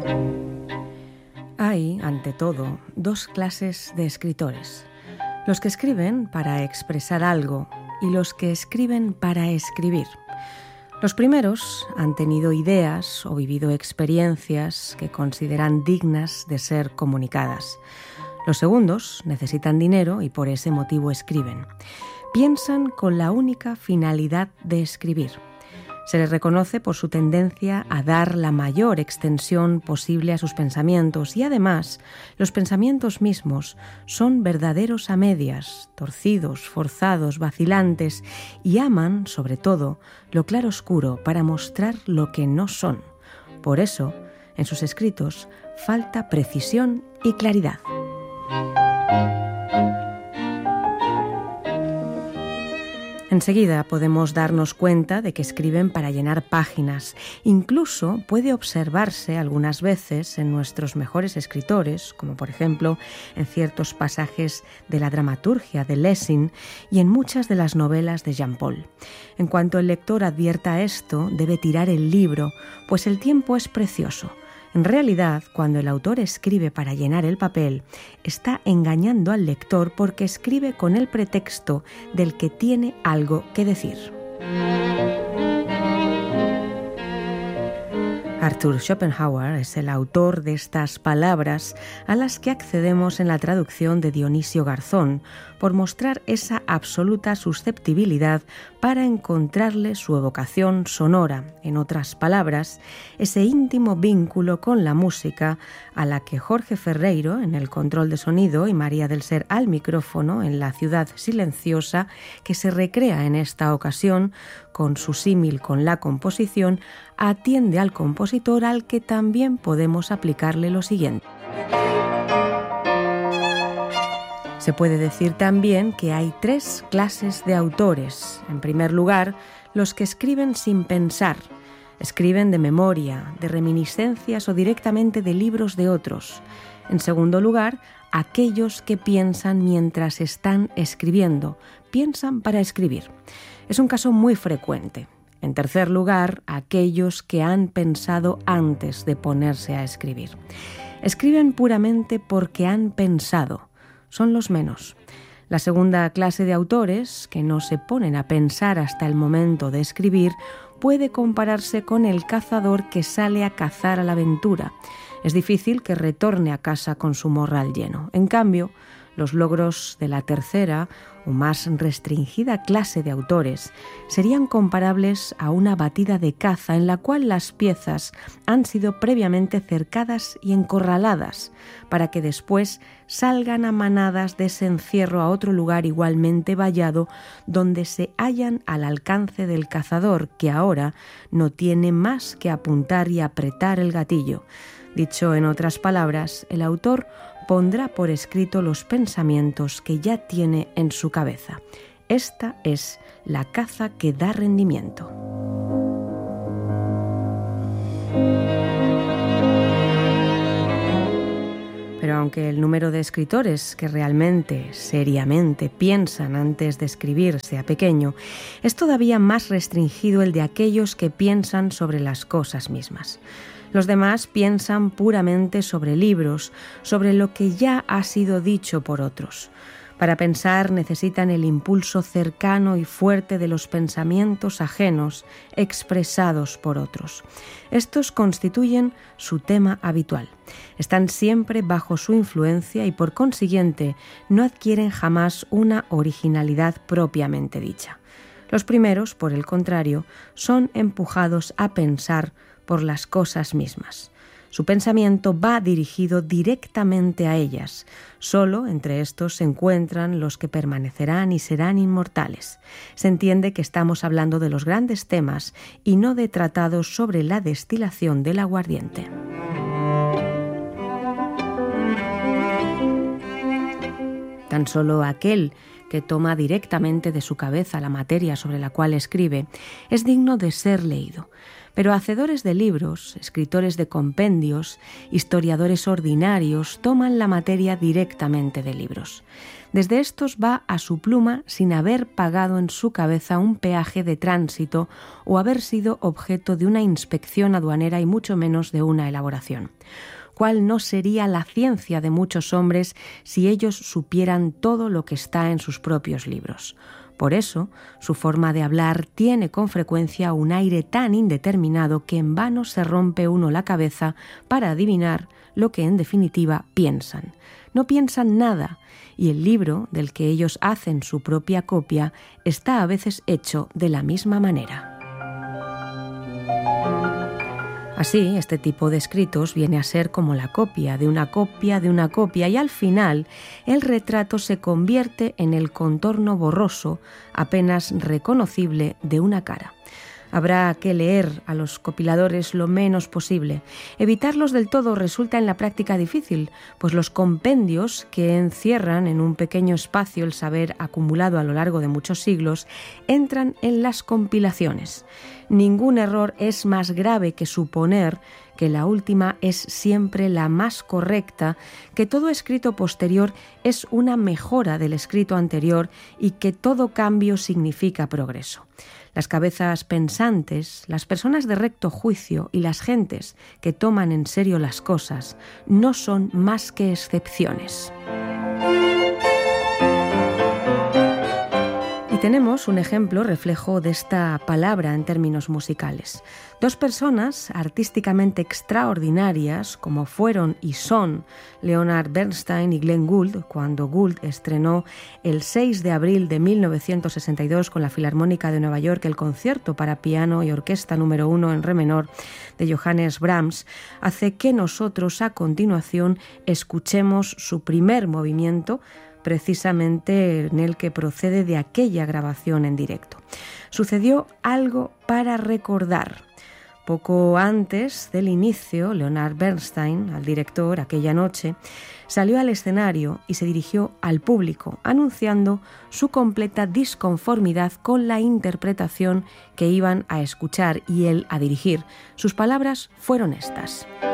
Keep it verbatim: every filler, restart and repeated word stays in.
Hay, ante todo, dos clases de escritores. Los que escriben para expresar algo y los que escriben para escribir. Los primeros han tenido ideas o vivido experiencias que consideran dignas de ser comunicadas. Los segundos necesitan dinero y por ese motivo escriben. Piensan con la única finalidad de escribir. Se les reconoce por su tendencia a dar la mayor extensión posible a sus pensamientos y además los pensamientos mismos son verdaderos a medias, torcidos, forzados, vacilantes y aman, sobre todo, lo claroscuro para mostrar lo que no son. Por eso, en sus escritos falta precisión y claridad. Enseguida podemos darnos cuenta de que escriben para llenar páginas. Incluso puede observarse algunas veces en nuestros mejores escritores, como por ejemplo en ciertos pasajes de la dramaturgia de Lessing y en muchas de las novelas de Jean Paul. En cuanto el lector advierta esto, debe tirar el libro, pues el tiempo es precioso. En realidad, cuando el autor escribe para llenar el papel, está engañando al lector porque escribe con el pretexto del que tiene algo que decir. Arthur Schopenhauer es el autor de estas palabras a las que accedemos en la traducción de Dionisio Garzón por mostrar esa absoluta susceptibilidad para encontrarle su evocación sonora, en otras palabras, ese íntimo vínculo con la música a la que Jorge Ferreiro en el control de sonido y María del Ser al micrófono en La ciudad silenciosa, que se recrea en esta ocasión con su símil con la composición, atiende al compositor al que también podemos aplicarle lo siguiente. Se puede decir también que hay tres clases de autores. En primer lugar, los que escriben sin pensar. Escriben de memoria, de reminiscencias o directamente de libros de otros. En segundo lugar, aquellos que piensan mientras están escribiendo. Piensan para escribir. Es un caso muy frecuente. En tercer lugar, aquellos que han pensado antes de ponerse a escribir. Escriben puramente porque han pensado. Son los menos. La segunda clase de autores, que no se ponen a pensar hasta el momento de escribir, puede compararse con el cazador que sale a cazar a la aventura. Es difícil que retorne a casa con su morral lleno. En cambio, los logros de la tercera o más restringida clase de autores serían comparables a una batida de caza en la cual las piezas han sido previamente cercadas y encorraladas para que después salgan a manadas de ese encierro a otro lugar igualmente vallado donde se hallan al alcance del cazador, que ahora no tiene más que apuntar y apretar el gatillo. Dicho en otras palabras, el autor pondrá por escrito los pensamientos que ya tiene en su cabeza. Esta es la caza que da rendimiento. Pero aunque el número de escritores que realmente, seriamente piensan antes de escribir sea pequeño, es todavía más restringido el de aquellos que piensan sobre las cosas mismas. Los demás piensan puramente sobre libros, sobre lo que ya ha sido dicho por otros. Para pensar necesitan el impulso cercano y fuerte de los pensamientos ajenos expresados por otros. Estos constituyen su tema habitual. Están siempre bajo su influencia y por consiguiente no adquieren jamás una originalidad propiamente dicha. Los primeros, por el contrario, son empujados a pensar por las cosas mismas. Su pensamiento va dirigido directamente a ellas. Solo entre estos se encuentran los que permanecerán y serán inmortales. Se entiende que estamos hablando de los grandes temas y no de tratados sobre la destilación del aguardiente. Tan solo aquel que toma directamente de su cabeza la materia sobre la cual escribe es digno de ser leído. Pero hacedores de libros, escritores de compendios, historiadores ordinarios toman la materia directamente de libros. Desde estos va a su pluma sin haber pagado en su cabeza un peaje de tránsito o haber sido objeto de una inspección aduanera y mucho menos de una elaboración. ¿Cuál no sería la ciencia de muchos hombres si ellos supieran todo lo que está en sus propios libros? Por eso, su forma de hablar tiene con frecuencia un aire tan indeterminado que en vano se rompe uno la cabeza para adivinar lo que en definitiva piensan. No piensan nada, y el libro del que ellos hacen su propia copia está a veces hecho de la misma manera. Así, este tipo de escritos viene a ser como la copia de una copia de una copia y al final el retrato se convierte en el contorno borroso, apenas reconocible, de una cara. Habrá que leer a los compiladores lo menos posible. Evitarlos del todo resulta en la práctica difícil, pues los compendios que encierran en un pequeño espacio el saber acumulado a lo largo de muchos siglos entran en las compilaciones. Ningún error es más grave que suponer que la última es siempre la más correcta, que todo escrito posterior es una mejora del escrito anterior y que todo cambio significa progreso. Las cabezas pensantes, las personas de recto juicio y las gentes que toman en serio las cosas no son más que excepciones. Y tenemos un ejemplo reflejo de esta palabra en términos musicales. Dos personas artísticamente extraordinarias, como fueron y son Leonard Bernstein y Glenn Gould, cuando Gould estrenó el seis de abril de mil novecientos sesenta y dos con la Filarmónica de Nueva York el concierto para piano y orquesta número uno en re menor de Johannes Brahms, hace que nosotros a continuación escuchemos su primer movimiento, precisamente en el que procede de aquella grabación en directo. Sucedió algo para recordar. Poco antes del inicio, Leonard Bernstein, al director, aquella noche, salió al escenario y se dirigió al público, anunciando su completa disconformidad con la interpretación que iban a escuchar y él a dirigir. Sus palabras fueron estas: